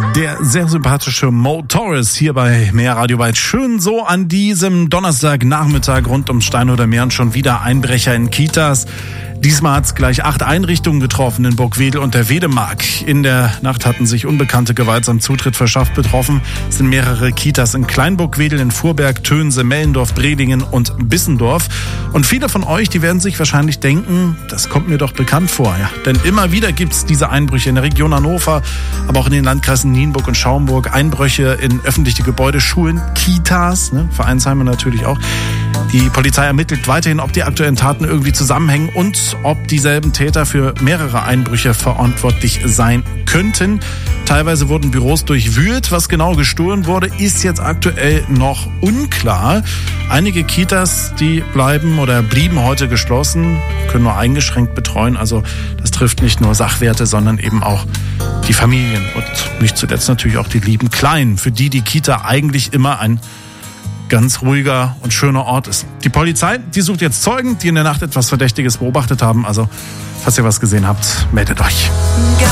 Der sehr sympathische Mo Torres hier bei Mehr Radio Weit. Schön so an diesem Donnerstagnachmittag rund ums Steinhuder Meer und schon wieder Einbrecher in Kitas. Diesmal hat es gleich 8 Einrichtungen getroffen in Burgwedel und der Wedemark. In der Nacht hatten sich Unbekannte gewaltsam Zutritt verschafft. Betroffen sind mehrere Kitas in Kleinburgwedel, in Vorberg, Tönse, Mellendorf, Bredingen und Bissendorf. Und viele von euch, die werden sich wahrscheinlich denken, das kommt mir doch bekannt vor. Ja, denn immer wieder gibt es diese Einbrüche in der Region Hannover, aber auch in den Landkreisen Nienburg und Schaumburg. Einbrüche in öffentliche Gebäude, Schulen, Kitas, Vereinsheime natürlich auch. Die Polizei ermittelt weiterhin, ob die aktuellen Taten irgendwie zusammenhängen und ob dieselben Täter für mehrere Einbrüche verantwortlich sein könnten. Teilweise wurden Büros durchwühlt. Was genau gestohlen wurde, ist jetzt aktuell noch unklar. Einige Kitas, die blieben heute geschlossen, können nur eingeschränkt betreuen. Also das trifft nicht nur Sachwerte, sondern eben auch die Familien und nicht zuletzt natürlich auch die lieben Kleinen, für die Kita eigentlich immer ein ganz ruhiger und schöner Ort ist. Die Polizei, die sucht jetzt Zeugen, die in der Nacht etwas Verdächtiges beobachtet haben. Also, falls ihr was gesehen habt, meldet euch.